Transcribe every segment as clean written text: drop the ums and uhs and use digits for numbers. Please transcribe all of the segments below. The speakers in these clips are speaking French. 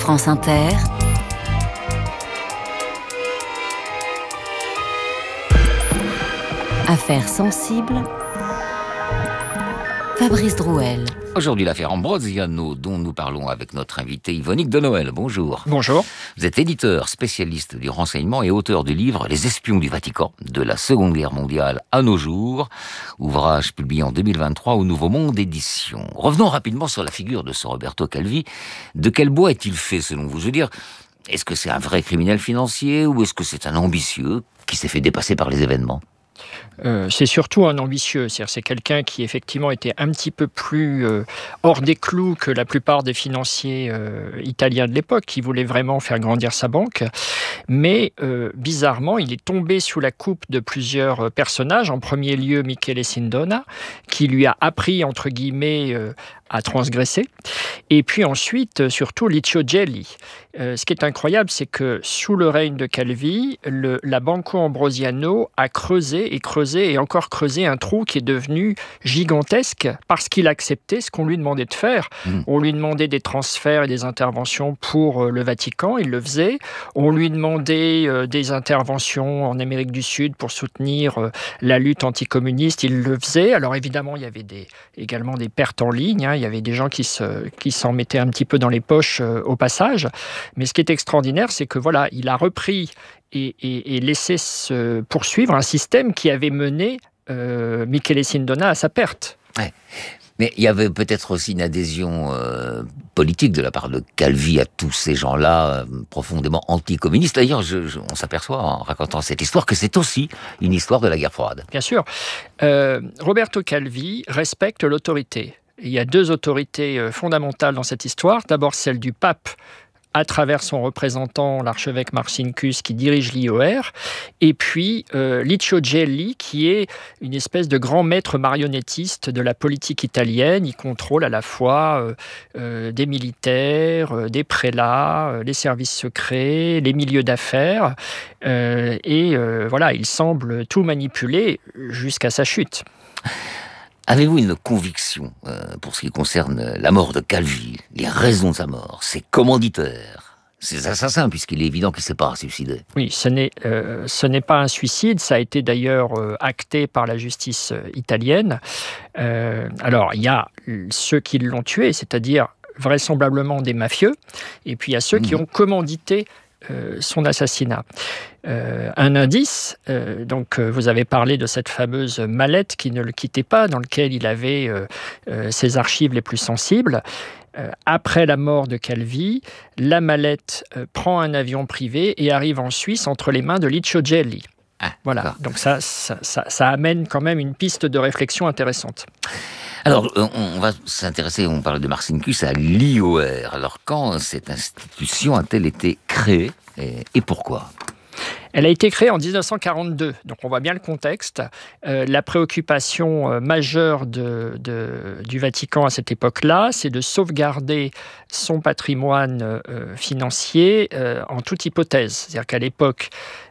France Inter, Affaires sensibles, Fabrice Drouel. Aujourd'hui, l'affaire Ambrosiano, dont nous parlons avec notre invité Yvonique de Noël. Bonjour. Bonjour. Vous êtes éditeur, spécialiste du renseignement et auteur du livre « Les espions du Vatican, de la Seconde Guerre mondiale à nos jours », ouvrage publié en 2023 au Nouveau Monde Éditions. Revenons rapidement sur la figure de ce Roberto Calvi. De quel bois est-il fait, selon vous ? Je veux dire, est-ce que c'est un vrai criminel financier ou est-ce que c'est un ambitieux qui s'est fait dépasser par les événements ? C'est surtout un ambitieux, c'est quelqu'un qui effectivement était un petit peu plus hors des clous que la plupart des financiers italiens de l'époque, qui voulaient vraiment faire grandir sa banque. Mais bizarrement, il est tombé sous la coupe de plusieurs personnages, en premier lieu Michele Sindona, qui lui a appris, entre guillemets, à transgresser. Et puis ensuite, surtout, Licio Gelli. Ce qui est incroyable, c'est que sous le règne de Calvi, la Banco Ambrosiano a creusé et encore creusé un trou qui est devenu gigantesque parce qu'il acceptait ce qu'on lui demandait de faire. On lui demandait des transferts et des interventions pour le Vatican, il le faisait. On lui demandait des interventions en Amérique du Sud pour soutenir la lutte anticommuniste, il le faisait. Alors évidemment, il y avait également des pertes en ligne, il y avait des gens qui s'en mettaient un petit peu dans les poches au passage. Mais ce qui est extraordinaire, c'est que voilà, il a repris et laissé se poursuivre un système qui avait mené Michele Sindona à sa perte. Ouais. Mais il y avait peut-être aussi une adhésion politique de la part de Calvi à tous ces gens-là profondément anticommunistes. D'ailleurs, on s'aperçoit en racontant cette histoire que c'est aussi une histoire de la guerre froide. Bien sûr. Roberto Calvi respecte l'autorité. Il y a deux autorités fondamentales dans cette histoire. D'abord, celle du pape, à travers son représentant, l'archevêque Marcinkus, qui dirige l'IOR, et puis Licio Gelli, qui est une espèce de grand maître marionnettiste de la politique italienne. Il contrôle à la fois des militaires, des prélats, les services secrets, les milieux d'affaires, voilà, il semble tout manipuler jusqu'à sa chute. Avez-vous une conviction pour ce qui concerne la mort de Calvi, les raisons de sa mort, ses commanditaires, ses assassins, puisqu'il est évident qu'il ne s'est pas suicidé ? Oui, ce n'est pas un suicide, ça a été d'ailleurs acté par la justice italienne. Alors, il y a ceux qui l'ont tué, c'est-à-dire vraisemblablement des mafieux, et puis il y a ceux qui ont commandité son assassinat. Un indice, vous avez parlé de cette fameuse mallette qui ne le quittait pas, dans laquelle il avait ses archives les plus sensibles. Après la mort de Calvi, la mallette prend un avion privé et arrive en Suisse entre les mains de Licio Gelli. Voilà, donc ça amène quand même une piste de réflexion intéressante. Alors, on va s'intéresser, on parle de Marcinkus, à l'IOR. Alors, quand cette institution a-t-elle été créée et pourquoi ? Elle a été créée en 1942, donc on voit bien le contexte. La préoccupation majeure du Vatican à cette époque-là, c'est de sauvegarder son patrimoine financier en toute hypothèse. C'est-à-dire qu'à l'époque,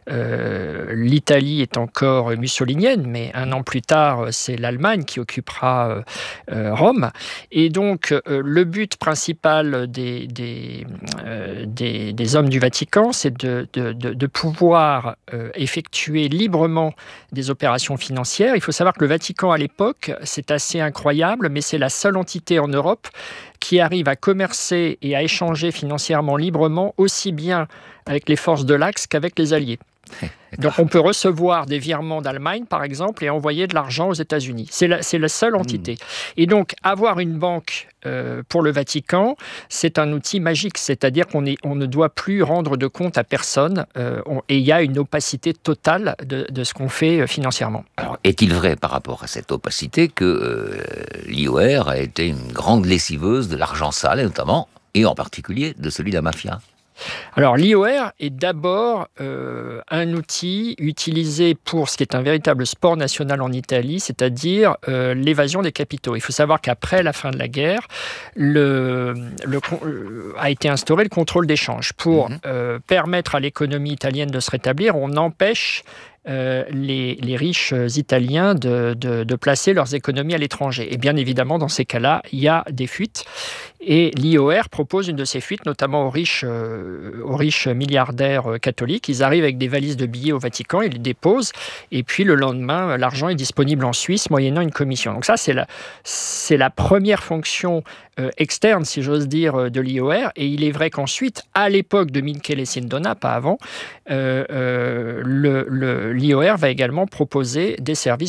l'Italie est encore mussolinienne, mais un an plus tard, c'est l'Allemagne qui occupera Rome. Et donc, le but principal des hommes du Vatican, c'est de pouvoir effectuer librement des opérations financières. Il faut savoir que le Vatican, à l'époque, c'est assez incroyable, mais c'est la seule entité en Europe qui arrive à commercer et à échanger financièrement librement, aussi bien avec les forces de l'Axe qu'avec les Alliés. Donc on peut recevoir des virements d'Allemagne, par exemple, et envoyer de l'argent aux États-Unis. C'est la seule entité. Et donc avoir une banque pour le Vatican, c'est un outil magique. C'est-à-dire qu'on ne doit plus rendre de compte à personne et il y a une opacité totale de ce qu'on fait financièrement. Alors, est-il vrai par rapport à cette opacité que l'IOR a été une grande lessiveuse de l'argent sale, notamment, et en particulier de celui de la mafia ? Alors l'IOR est d'abord un outil utilisé pour ce qui est un véritable sport national en Italie, c'est-à-dire l'évasion des capitaux. Il faut savoir qu'après la fin de la guerre, a été instauré le contrôle d'échange. Pour permettre à l'économie italienne de se rétablir, on empêche les riches italiens de placer leurs économies à l'étranger. Et bien évidemment, dans ces cas-là, il y a des fuites. Et l'IOR propose une de ces fuites, notamment aux riches milliardaires catholiques. Ils arrivent avec des valises de billets au Vatican, ils les déposent, et puis le lendemain, l'argent est disponible en Suisse, moyennant une commission. Donc ça, c'est la première fonction externe, si j'ose dire, de l'IOR. Et il est vrai qu'ensuite, à l'époque de Michele Sindona, pas avant, l'IOR va également proposer des services